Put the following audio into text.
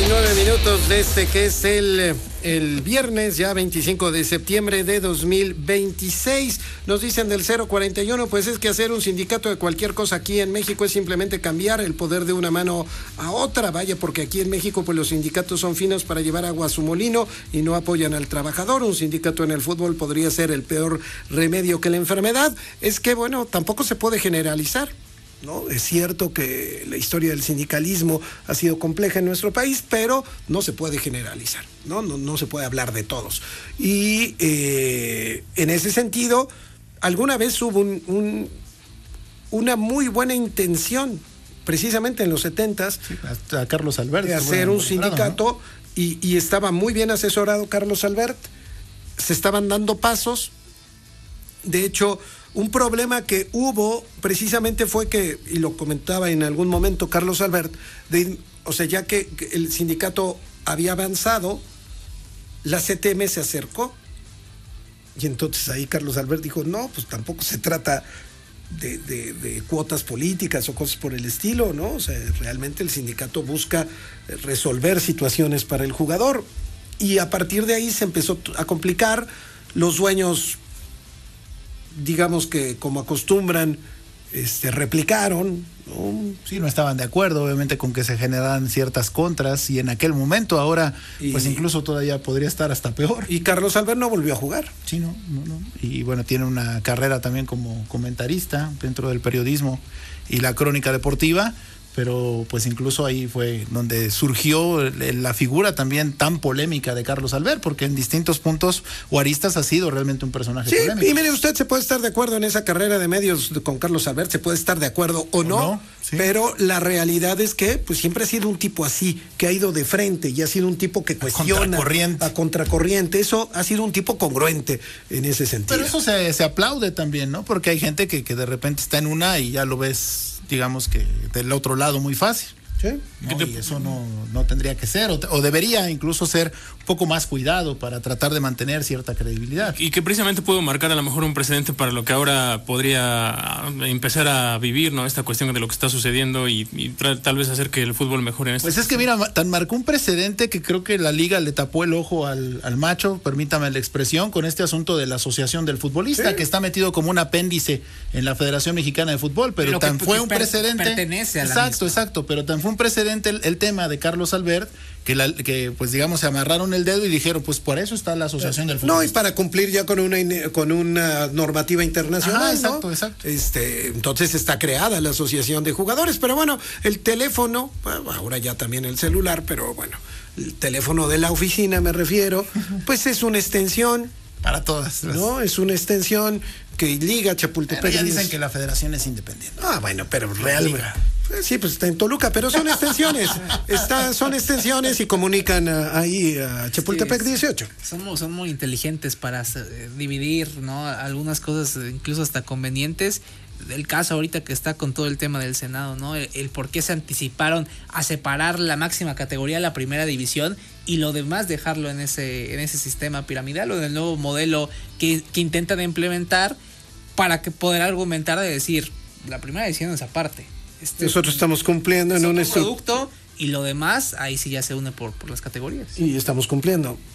9:49 de este que es el viernes, ya 25 de septiembre de 2026. Nos dicen del 041, pues es que hacer un sindicato de cualquier cosa aquí en México es simplemente cambiar el poder de una mano a otra. Vaya, porque aquí en México pues los sindicatos son finos para llevar agua a su molino y no apoyan al trabajador. Un sindicato en el fútbol podría ser el peor remedio que la enfermedad. Es que, bueno, tampoco se puede generalizar, ¿no? Es cierto que la historia del sindicalismo ha sido compleja en nuestro país, pero no se puede generalizar, no se puede hablar de todos. Y en ese sentido, alguna vez hubo una muy buena intención, precisamente en los 70s, sí, hasta Carlos Albert, de hacer un sindicato, ¿no? y estaba muy bien asesorado Carlos Albert, se estaban dando pasos. De hecho, un problema que hubo precisamente fue que, y lo comentaba en algún momento Carlos Albert, ya que el sindicato había avanzado, la CTM se acercó. Y entonces ahí Carlos Albert dijo, no, pues tampoco se trata de cuotas políticas o cosas por el estilo, ¿no? O sea, realmente el sindicato busca resolver situaciones para el jugador. Y a partir de ahí se empezó a complicar. Los dueños, digamos que como acostumbran, replicaron, ¿no? Sí, no estaban de acuerdo, obviamente, con que se generaran ciertas contras, y en aquel momento, ahora, pues incluso todavía podría estar hasta peor. Y Carlos Albert no volvió a jugar. Sí, no. Y bueno, tiene una carrera también como comentarista dentro del periodismo y la crónica deportiva, pero pues incluso ahí fue donde surgió la figura también tan polémica de Carlos Albert, porque en distintos puntos o aristas ha sido realmente un personaje polémico. Y mire, usted se puede estar de acuerdo en esa carrera de medios con Carlos Albert, se puede estar de acuerdo o no, sí. Pero la realidad es que pues siempre ha sido un tipo así, que ha ido de frente y ha sido un tipo que cuestiona a contracorriente. Eso ha sido un tipo congruente en ese sentido. Pero eso se aplaude también, ¿no? Porque hay gente que de repente está en una y ya lo ves, digamos que del otro lado muy fácil. ¿Sí? ¿No? Y eso no tendría que ser, o debería incluso ser un poco más cuidado para tratar de mantener cierta credibilidad. Y que precisamente pudo marcar a lo mejor un precedente para lo que ahora podría empezar a vivir, ¿no? Esta cuestión de lo que está sucediendo y tal vez hacer que el fútbol mejore en esto. Pues es que mira, tan marcó un precedente que creo que la liga le tapó el ojo al macho, permítame la expresión, con este asunto de la asociación del futbolista, sí, que está metido como un apéndice en la Federación Mexicana de Fútbol, pero tan fue un precedente. Pertenece a la misma. Exacto, pero tan fue un precedente el tema de Carlos Albert que pues digamos se amarraron el dedo y dijeron, pues por eso está la asociación del fútbol. No, y para cumplir ya con una normativa internacional. Exacto. Entonces está creada la asociación de jugadores, pero bueno, el teléfono, ahora ya también el celular, pero bueno, el teléfono de la oficina me refiero, pues es una extensión para todas, ¿no? Es una extensión que liga Chapultepec. Pero ya dicen que la federación es independiente. Bueno, pero realmente. Sí, pues está en Toluca, pero son extensiones. Son extensiones y comunican ahí a Chapultepec 18. Son muy inteligentes para dividir, ¿no? Algunas cosas incluso hasta convenientes. El caso ahorita que está con todo el tema del Senado, ¿no? El por qué se anticiparon a separar la máxima categoría, la primera división, y lo demás dejarlo en ese sistema piramidal o en el nuevo modelo que intentan implementar para que poder argumentar de decir, la primera división es aparte. Nosotros estamos cumpliendo en un producto y lo demás ahí sí ya se une por las categorías. Y estamos cumpliendo.